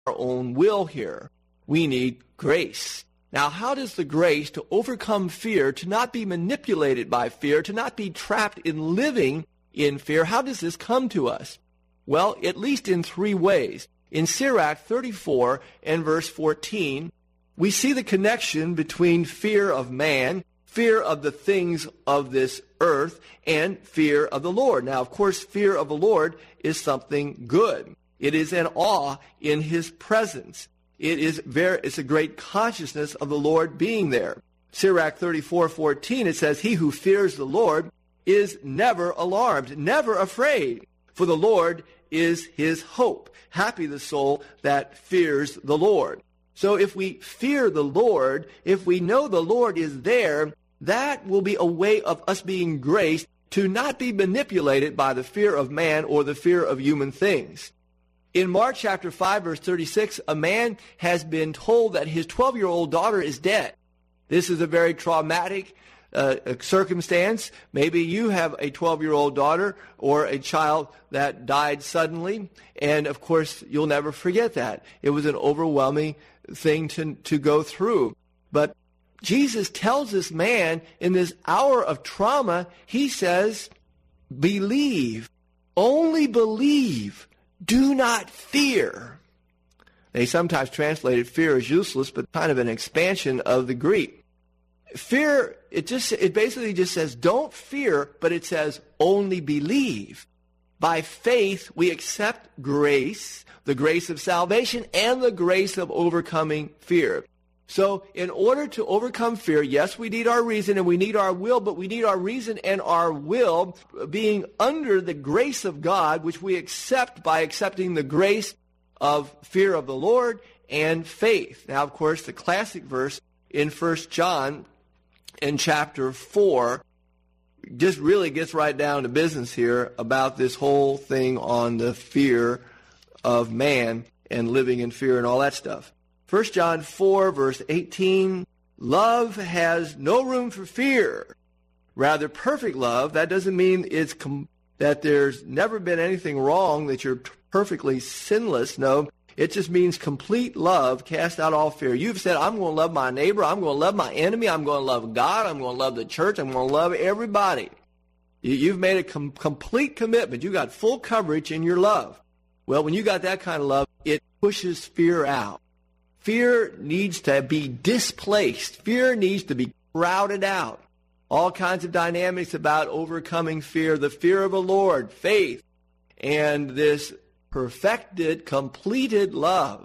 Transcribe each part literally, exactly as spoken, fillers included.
our own will here. We need grace. Now, how does the grace to overcome fear, to not be manipulated by fear, to not be trapped in living in fear, how does this come to us? Well, at least in three ways. In Sirach thirty-four and verse fourteen, we see the connection between fear of man, fear of the things of this earth, and fear of the Lord. Now, of course, fear of the Lord is something good. It is an awe in his presence. It is very, it's a great consciousness of the Lord being there. Sirach thirty-four fourteen, it says, "He who fears the Lord is never alarmed, never afraid, for the Lord is his hope. Happy the soul that fears the Lord." So if we fear the Lord, if we know the Lord is there, that will be a way of us being graced to not be manipulated by the fear of man or the fear of human things. In Mark chapter five, verse thirty-six, a man has been told that his twelve-year-old daughter is dead. This is a very traumatic uh, circumstance. Maybe you have a twelve-year-old daughter or a child that died suddenly, and of course, you'll never forget that. It was an overwhelming thing to, to go through. But Jesus tells this man in this hour of trauma, he says, believe, only believe. Do not fear. They sometimes translated fear as useless, but kind of an expansion of the Greek. Fear, it just it basically just says don't fear, but it says only believe. By faith, we accept grace, the grace of salvation, and the grace of overcoming fear. So in order to overcome fear, yes, we need our reason and we need our will, but we need our reason and our will being under the grace of God, which we accept by accepting the grace of fear of the Lord and faith. Now, of course, the classic verse in First John in chapter four just really gets right down to business here about this whole thing on the fear of man and living in fear and all that stuff. First John four, verse eighteen, love has no room for fear. Rather, perfect love, that doesn't mean it's com- that there's never been anything wrong, that you're perfectly sinless. No, it just means complete love cast out all fear. You've said, I'm going to love my neighbor, I'm going to love my enemy, I'm going to love God, I'm going to love the church, I'm going to love everybody. You, you've made a com- complete commitment. You got full coverage in your love. Well, when you got that kind of love, it pushes fear out. Fear needs to be displaced. Fear needs to be crowded out. All kinds of dynamics about overcoming fear. The fear of the Lord, faith, and this perfected, completed love.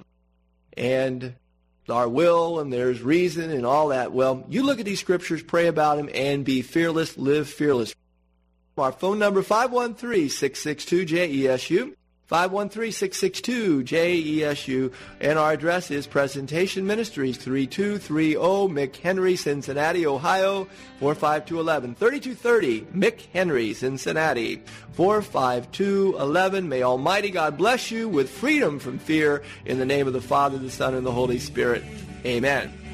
And our will, and there's reason and all that. Well, you look at these scriptures, pray about them, and be fearless, live fearless. Our phone number, five one three, six six two, J E S U. five one three, six six two, J E S U, and our address is Presentation Ministries, thirty-two thirty McHenry, Cincinnati, Ohio, four five two one one, thirty-two thirty McHenry, Cincinnati, four five two one one. May Almighty God bless you with freedom from fear in the name of the Father, the Son, and the Holy Spirit. Amen.